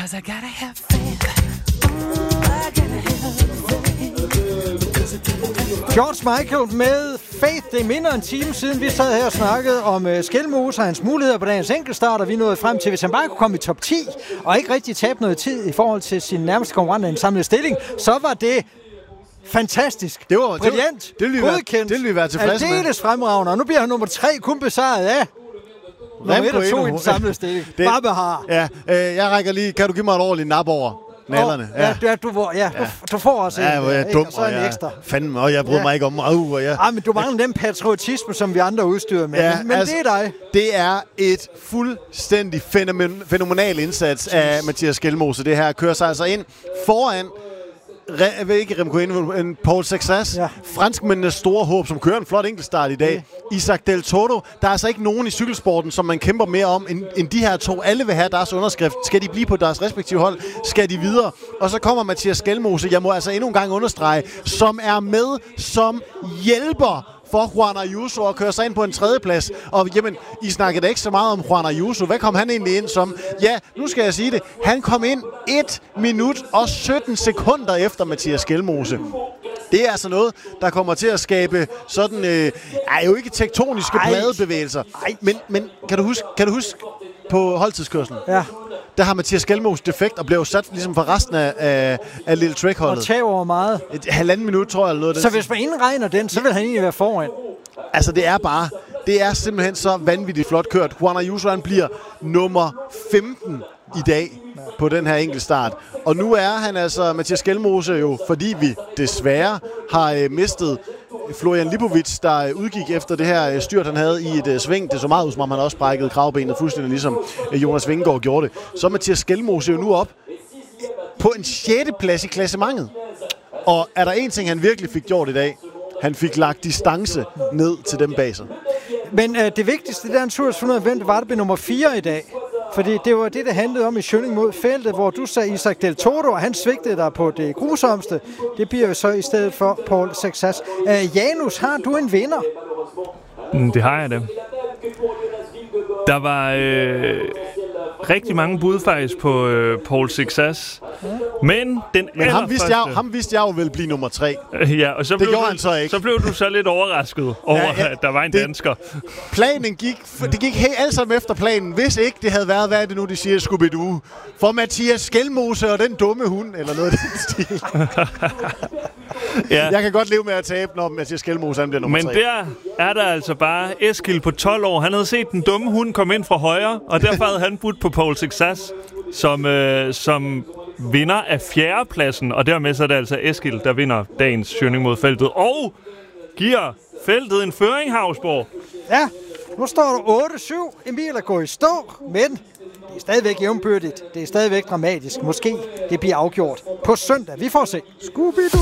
'cause I gotta have faith. I gotta have faith. George Michael med Faith. Det er mindre en time siden, vi sad her og snakkede om Skelmose og hans muligheder på dagens enkeltstart, og vi nåede frem til, hvis han bare kunne komme i top 10, og ikke rigtig tabe noget tid i forhold til sin nærmeste konkurrent i en samlet stilling, så var det fantastisk. Det var brilliant. Det ville vi være tilfredse med. Aldeles fremragende, og nu bliver han nummer 3 kun besejret af nummer 1 og 2 i den samlede stilling. Barbahar. Ja, jeg rækker lige. Kan du give mig et ordentligt nap over nallerne? Du får også en. Ja, jeg er dum, og så en ekstra. Fandme, og jeg bryder mig ikke om. Men du mangler den patriotisme, som vi andre udstyrer med. Ja, men altså, det er dig. Det er et fuldstændig fænomenal indsats af Mathias Skelmose. Det her kører sig altså ind foran en Paul Sexas, franskmændenes store håb, som kører en flot enkeltstart i dag. Isaac Del Toro. Der er altså ikke nogen i cykelsporten, som man kæmper mere om, end de her to. Alle vil have deres underskrift. Skal de blive på deres respektive hold? Skal de videre? Og så kommer Mathias Skelmose, jeg må altså endnu en gang understrege, som er med som hjælper for Juan Ayuso og kører sig ind på en tredjeplads. Og jamen, I snakkede ikke så meget om Juan Ayuso. Hvad kom han egentlig ind som? Ja, nu skal jeg sige det. Han kom ind 1 minut og 17 sekunder efter Mathias Skelmose. Det er altså noget, der kommer til at skabe sådan, jo ikke tektoniske pladebevægelser. Men kan du huske på holdtidskørslen? Ja. Der har Mathias Skelmose defekt og blev sat ligesom for resten af Lille Trek-holdet. Og tager over meget. 1,5 minut, tror jeg, eller noget. Så hvis man indregner den, så vil han egentlig være foran. Altså, det er simpelthen så vanvittigt flot kørt. Juan Ayuso, han bliver nummer 15 i dag på den her enkeltstart. Og nu er han altså, Mathias Skelmose, jo, fordi vi desværre har mistet Florian Lipovic, der udgik efter det her styrt, han havde i et sving. Det så meget ud, som om han også brækkede kravbenet fuldstændig, ligesom Jonas Vingegaard gjorde det. Så er Mathias Skelmose jo nu op på en 6. plads i klassementet. Og er der en ting, han virkelig fik gjort i dag? Han fik lagt distance ned til dem bag sig. Men det vigtigste, det er en tur, hvem det var, der blev nummer 4 i dag. Fordi det var det handlede om i Schønning mod feltet, hvor du sagde Isaac Del Toro, og han svigtede dig på det grusomste. Det bliver jo så i stedet for Paul Sexas. Janus, har du en vinder? Det har jeg da. Der var rigtig mange bud faktisk på Paul Sexas. Men ham vidste jeg jo ville blive nummer 3. Ja, og så det gjorde han så ikke. Så blev du så lidt overrasket over, at der var en dansker. Planen gik alt sammen efter planen. Hvis ikke det havde været, hvad er det nu, de siger, Scooby-Doo? For Mathias Skelmose og den dumme hund, eller noget af den stil. Jeg kan godt leve med at tabe, når Mathias Skelmose bliver nummer 3. Men der er der altså bare Eskil på 12 år. Han havde set den dumme hund komme ind fra højre, og derfor havde han budt på Paul Sexas, som vinder af 4. pladsen, og dermed så er det altså Eskil, der vinder dagens Schønning mod feltet, og giver feltet en føring, Hausborg. Ja, nu står der 8-7. Emil er gået i stå, men det er stadigvæk jævnbyrdigt. Det er stadigvæk dramatisk. Måske det bliver afgjort på søndag. Vi får se. Scooby-Doo!